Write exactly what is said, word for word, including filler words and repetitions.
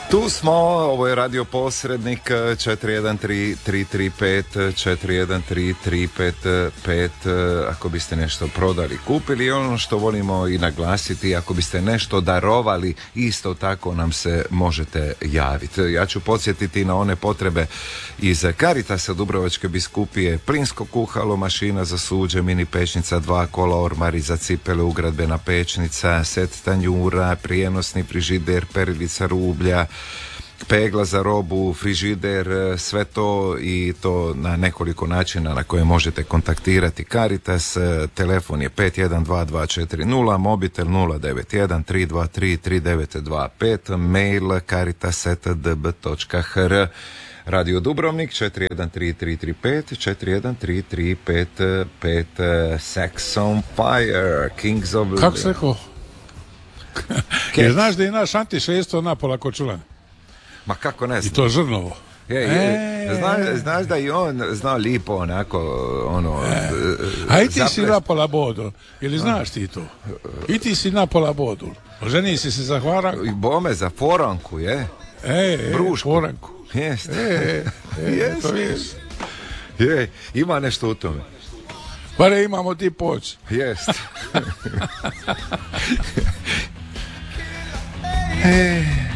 Tu smo, ovo je radio posrednik četiri jedan tri tri tri pet četiri jedan tri tri pet pet. Ako biste nešto prodali, kupili, ono što volimo i naglasiti, ako biste nešto darovali, isto tako nam se možete javiti. Ja ću podsjetiti na one potrebe iz Caritasa Dubrovačke biskupije: plinsko kuhalo, mašina za suđe, mini pečnica, dva kola, ormari za cipele, ugradbena pečnica, set tanjura, prijenosni frižider, perilica rublja, pegla za robu, frižider, sve to, i to na nekoliko načina na koje možete kontaktirati Caritas. Telefon je pet jedan dva dva četiri nula, mobitel nula devet jedan tri dva tri tri devet dva pet, mail caritas at d b točka h r. Radio Dubrovnik četiri jedan tri tri tri pet četiri jedan tri tri pet pet. Sex on Fire, Kings of... Kako se rekao? Jer znaš da je naš Antiša isto napola Kočulan? Ma kako ne znam. I to Žrnovo. Je, je, znaš, znaš da i on zna lipo onako, ono... E. A i ti zapres... si napola Bodul, ili znaš ti to? I ti si napola Bodul. Ženi si se za Hvaranku. I bome za Foranku, je? E, Brušku. Foranku. Jest. E, e, jest, to jest. Je, ima nešto u tome. Bare imamo ti poć. Jest. e...